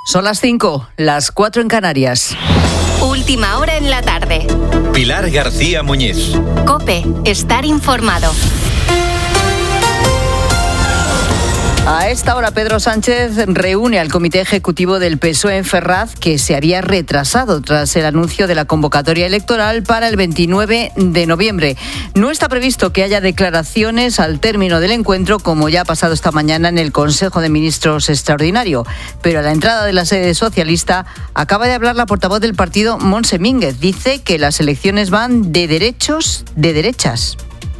Son las 5, las 4 en Canarias. Última hora en la tarde. Pilar García Muñiz. COPE, estar informado. A esta hora Pedro Sánchez reúne al comité ejecutivo del PSOE en Ferraz, que se había retrasado tras el anuncio de la convocatoria electoral para el 29 de noviembre. No está previsto que haya declaraciones al término del encuentro, como ya ha pasado esta mañana en el Consejo de Ministros extraordinario. Pero a la entrada de la sede socialista acaba de hablar la portavoz del partido, Montse Mínguez. Dice que las elecciones van de derechos, de derechas.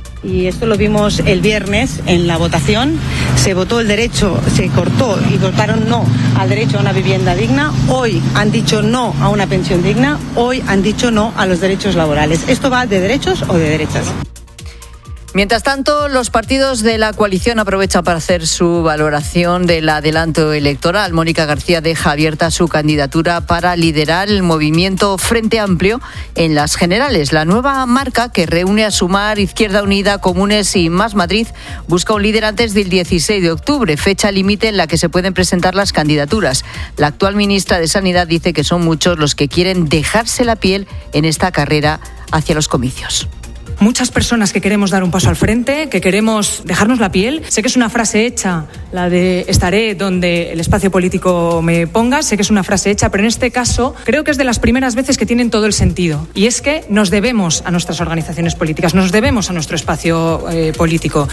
Y esto lo vimos el viernes en la votación. Se votó el derecho, se cortó y votaron no al derecho a una vivienda digna. Hoy han dicho no a una pensión digna. Hoy han dicho no a los derechos laborales. ¿Esto va de derechos o de derechas? Mientras tanto, los partidos de la coalición aprovechan para hacer su valoración del adelanto electoral. Mónica García deja abierta su candidatura para liderar el movimiento Frente Amplio en las generales. La nueva marca, que reúne a Sumar, Izquierda Unida, Comunes y Más Madrid, busca un líder antes del 16 de octubre, fecha límite en la que se pueden presentar las candidaturas. La actual ministra de Sanidad dice que son muchos los que quieren dejarse la piel en esta carrera hacia los comicios. Muchas personas que queremos dar un paso al frente, que queremos dejarnos la piel. Sé que es una frase hecha, la de estaré donde el espacio político me ponga. Sé que es una frase hecha, pero en este caso creo que es de las primeras veces que tienen todo el sentido. Y es que nos debemos a nuestras organizaciones políticas, nos debemos a nuestro espacio político.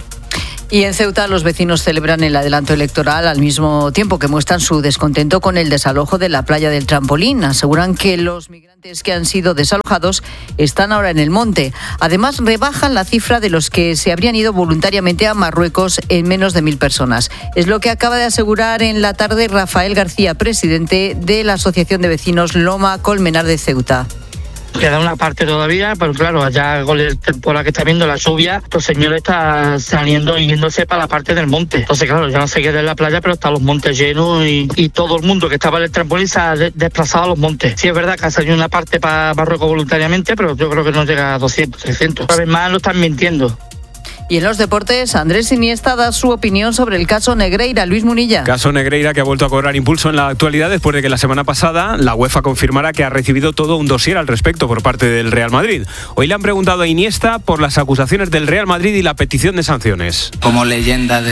Y en Ceuta los vecinos celebran el adelanto electoral al mismo tiempo que muestran su descontento con el desalojo de la playa del Trampolín. Aseguran que los migrantes que han sido desalojados están ahora en el monte. Además, rebajan la cifra de los que se habrían ido voluntariamente a Marruecos en menos de 1.000 personas. Es lo que acaba de asegurar en la tarde Rafael García, presidente de la Asociación de Vecinos Loma Colmenar de Ceuta. Queda una parte todavía, pero claro, allá con la temporada que está viendo la lluvia, los señores están saliendo y yéndose para la parte del monte. Entonces, claro, ya no se queda en la playa, pero están los montes llenos y todo el mundo que estaba en el trampolín se ha desplazado a los montes. Sí, es verdad que ha salido una parte para Marruecos voluntariamente, pero yo creo que no llega a 200, 300. Una vez más lo están mintiendo. Y en los deportes, Andrés Iniesta da su opinión sobre el caso Negreira. Luis Munilla. Caso Negreira que ha vuelto a cobrar impulso en la actualidad después de que la semana pasada la UEFA confirmara que ha recibido todo un dossier al respecto por parte del Real Madrid. Hoy le han preguntado a Iniesta por las acusaciones del Real Madrid y la petición de sanciones. Como leyenda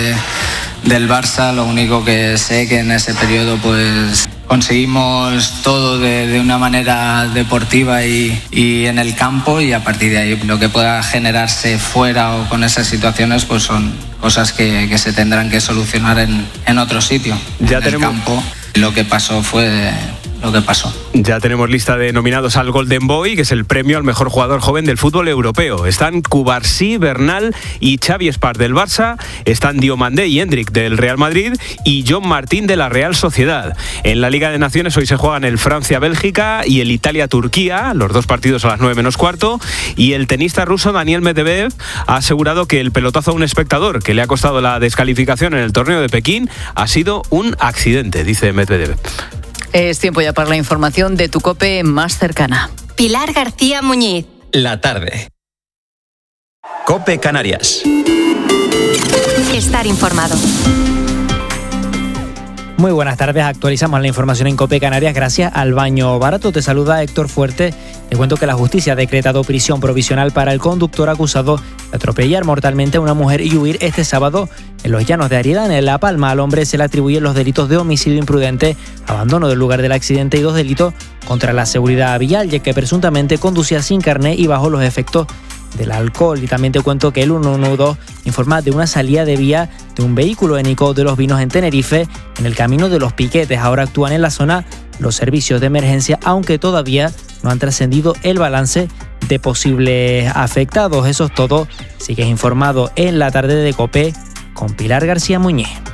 del Barça, lo único que sé que en ese periodo pues conseguimos todo de una manera deportiva y en el campo, y a partir de ahí lo que pueda generarse fuera o con esas situaciones pues son cosas que se tendrán que solucionar en otro sitio. Ya en tenemos... el campo lo que pasó fue lo que pasó. Ya tenemos lista de nominados al Golden Boy, que es el premio al mejor jugador joven del fútbol europeo. Están Cubarsí, Bernal y Xavi Espart del Barça, están Diomandé y Hendrik del Real Madrid y John Martín de la Real Sociedad. En la Liga de Naciones hoy se juegan el Francia-Bélgica y el Italia-Turquía, los dos partidos a las 9:15, y el tenista ruso Daniel Medvedev ha asegurado que el pelotazo a un espectador que le ha costado la descalificación en el torneo de Pekín ha sido un accidente, dice Medvedev. Es tiempo ya para la información de tu COPE más cercana. Pilar García Muñiz. La tarde. COPE Canarias. Estar informado. Muy buenas tardes, actualizamos la información en COPE Canarias gracias al Baño Barato. Te saluda Héctor Fuerte. Te cuento que la justicia ha decretado prisión provisional para el conductor acusado de atropellar mortalmente a una mujer y huir este sábado en los llanos de Ariedán, en La Palma. Al hombre se le atribuyen los delitos de homicidio imprudente, abandono del lugar del accidente y 2 delitos contra la seguridad vial, ya que presuntamente conducía sin carné y bajo los efectos del alcohol. Y también te cuento que el 112 informa de una salida de vía de un vehículo en Icod de los Vinos en Tenerife, en el camino de los Piquetes. Ahora actúan en la zona los servicios de emergencia, aunque todavía no han trascendido el balance de posibles afectados. Eso es todo. Sigues informado en la tarde de COPE con Pilar García Muñiz.